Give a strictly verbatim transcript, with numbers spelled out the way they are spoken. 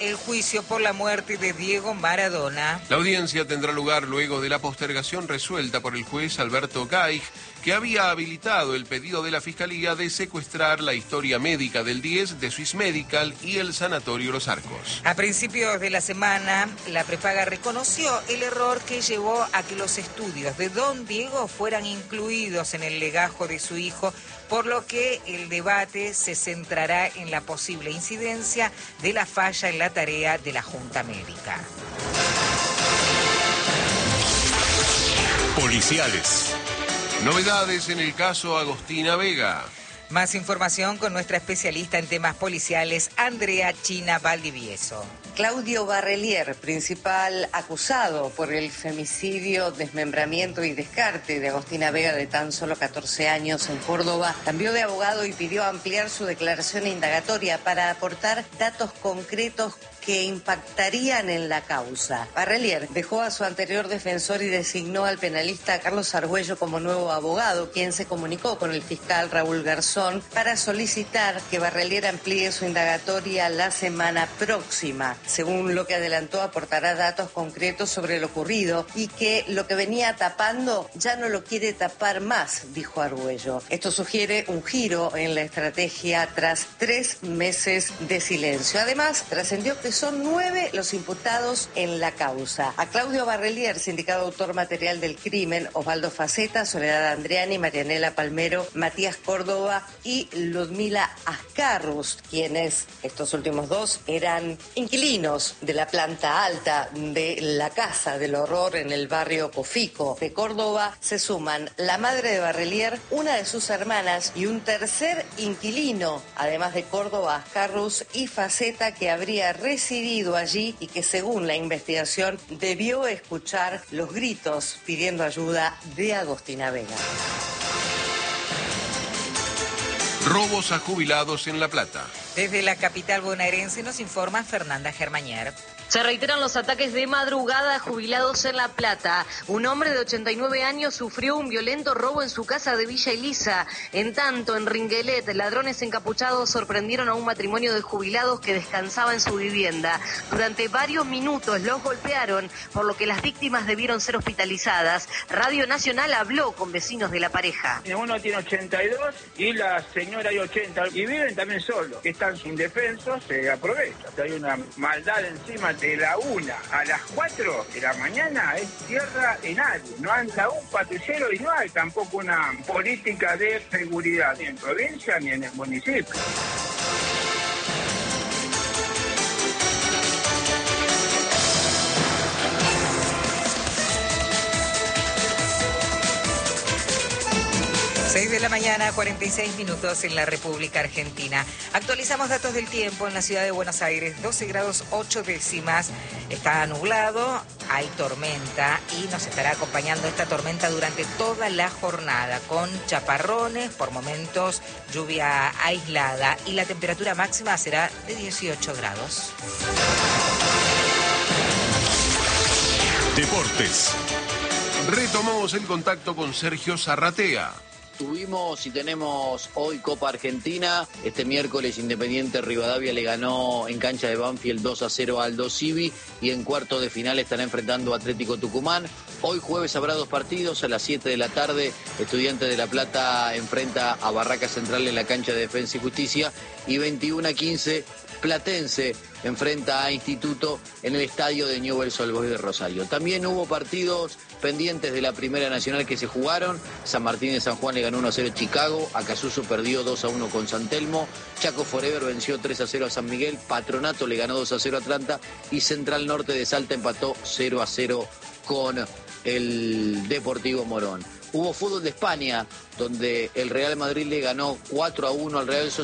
el juicio por la muerte de Diego Maradona. La audiencia tendrá lugar luego de la postergación resuelta por el juez Alberto Gaig, que había habilitado el pedido de la Fiscalía de secuestrar la historia médica del diez de Swiss Medical y el Sanatorio Los Arcos. A principios de la semana, la prepaga reconoció el error que llevó a que los estudios de Don Diego fueran incluidos en el legajo de su hijo, por lo que el debate se centrará en la posible incidencia de la falla en la tarea de la Junta Médica. Policiales. Novedades en el caso Agostina Vega. Más información con nuestra especialista en temas policiales, Andrea China Valdivieso. Claudio Barrelier, principal acusado por el femicidio, desmembramiento y descarte de Agostina Vega, de tan solo catorce años, en Córdoba, cambió de abogado y pidió ampliar su declaración indagatoria para aportar datos concretos que impactarían en la causa. Barrelier dejó a su anterior defensor y designó al penalista Carlos Argüello como nuevo abogado, quien se comunicó con el fiscal Raúl Garzón para solicitar que Barrelier amplíe su indagatoria la semana próxima. Según lo que adelantó, aportará datos concretos sobre lo ocurrido y que lo que venía tapando ya no lo quiere tapar más, dijo Argüello. Esto sugiere un giro en la estrategia tras tres meses de silencio. Además, trascendió que son nueve los imputados en la causa. A Claudio Barrelier, sindicado autor material del crimen, Osvaldo Faceta, Soledad Andriani, Marianela Palmero, Matías Córdoba y Ludmila Ascarrus, quienes, estos últimos dos, eran inquilinos de la planta alta de la Casa del Horror en el barrio Cofico de Córdoba. Se suman la madre de Barrelier, una de sus hermanas y un tercer inquilino, además de Córdoba, Ascarrus y Faceta, que habría recibido allí y que, según la investigación, debió escuchar los gritos pidiendo ayuda de Agostina Vega. Robos a jubilados en La Plata. Desde la capital bonaerense nos informa Fernanda Germañer. Se reiteran los ataques de madrugada a jubilados en La Plata. Un hombre de ochenta y nueve años sufrió un violento robo en su casa de Villa Elisa. En tanto, en Ringuelet, ladrones encapuchados sorprendieron a un matrimonio de jubilados que descansaba en su vivienda. Durante varios minutos los golpearon, por lo que las víctimas debieron ser hospitalizadas. Radio Nacional habló con vecinos de la pareja. Uno tiene ochenta y dos y la señora hay ochenta y viven también solos. Están indefensos, se aprovecha. Hay una maldad encima. De la una a las cuatro de la mañana es tierra de nadie. No anda un patrullero y no hay tampoco una política de seguridad ni en provincia ni en el municipio. seis de la mañana, cuarenta y seis minutos en la República Argentina. Actualizamos datos del tiempo en la ciudad de Buenos Aires, doce grados ocho décimas. Está nublado, hay tormenta y nos estará acompañando esta tormenta durante toda la jornada, con chaparrones, por momentos lluvia aislada, y la temperatura máxima será de dieciocho grados. Deportes. Retomamos el contacto con Sergio Zarratea. Tuvimos y tenemos hoy Copa Argentina. Este miércoles Independiente Rivadavia le ganó en cancha de Banfield dos a cero a Aldo Civi y en cuartos de final estará enfrentando a Atlético Tucumán. Hoy jueves habrá dos partidos. A las siete de la tarde Estudiantes de La Plata enfrenta a Barraca Central en la cancha de Defensa y Justicia, y veintiuno a quince Platense enfrenta a Instituto en el estadio de Newell's Old Boys de Rosario. También hubo partidos pendientes de la Primera Nacional que se jugaron. San Martín de San Juan le ganó uno a cero a Chicago, Acasuso perdió dos a uno con San Telmo, Chaco Forever venció tres a cero a San Miguel, Patronato le ganó dos a cero a Atlanta y Central Norte de Salta empató cero a cero con el Deportivo Morón. Hubo fútbol de España, donde el Real Madrid le ganó cuatro a uno al Real Sociedad.